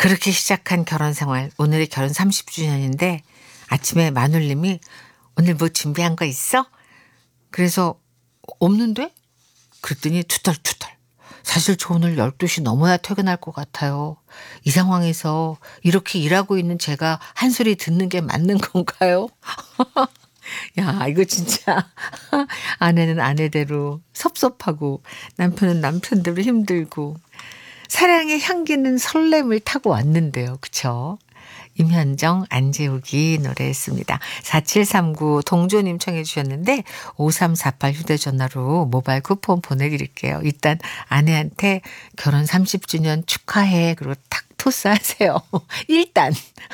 그렇게 시작한 결혼 생활, 오늘이 결혼 30주년인데 아침에 마눌님이 오늘 뭐 준비한 거 있어? 그래서 없는데? 그랬더니 투덜투덜. 사실 저 오늘 12시 넘어야 퇴근할 것 같아요. 이 상황에서 이렇게 일하고 있는 제가 한 소리 듣는 게 맞는 건가요? 야, 이거 진짜 아내는 아내대로 섭섭하고 남편은 남편대로 힘들고 사랑의 향기는 설렘을 타고 왔는데요. 그쵸? 임현정, 안재욱이 노래했습니다. 4739 동조님 청해 주셨는데 5348 휴대전화로 모바일 쿠폰 보내드릴게요. 일단 아내한테 결혼 30주년 축하해. 그리고 탁 토스하세요. 일단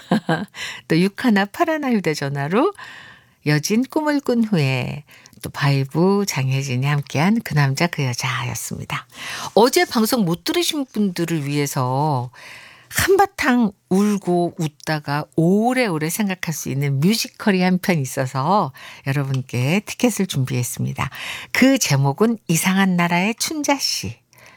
또 6181 휴대전화로 여진 꿈을 꾼 후에 또 바이브 장혜진이 함께한 그 남자 그 여자였습니다. 어제 방송 못 들으신 분들을 위해서 한바탕 울고 웃다가 오래오래 생각할 수 있는 뮤지컬이 한 편 있어서 여러분께 티켓을 준비했습니다. 그 제목은 이상한 나라의 춘자씨.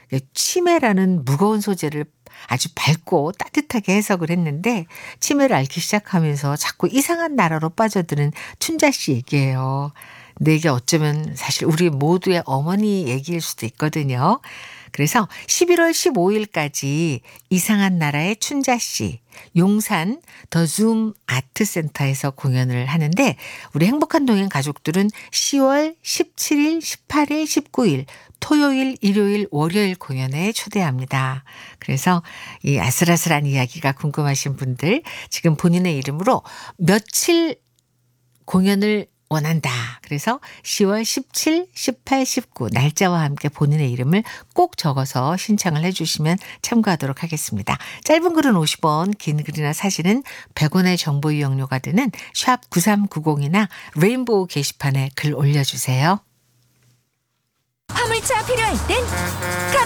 치매라는 무거운 소재를 아주 밝고 따뜻하게 해석을 했는데 치매를 앓기 시작하면서 자꾸 이상한 나라로 빠져드는 춘자씨 얘기예요. 근데 이게 어쩌면 사실 우리 모두의 어머니 얘기일 수도 있거든요. 그래서 11월 15일까지 이상한 나라의 춘자씨 용산 더 줌 아트센터에서 공연을 하는데 우리 행복한 동행 가족들은 10월 17일, 18일, 19일 토요일, 일요일, 월요일 공연에 초대합니다. 그래서 이 아슬아슬한 이야기가 궁금하신 분들 지금 본인의 이름으로 며칠 공연을 원한다. 그래서 10월 17, 18, 19 날짜와 함께 본인의 이름을 꼭 적어서 신청을 해주시면 참고하도록 하겠습니다. 짧은 글은 50원, 긴 글이나 사진은 100원의 정보 이용료가 드는 샵 9390이나 레인보우 게시판에 글 올려주세요. 화물차 필요할 땐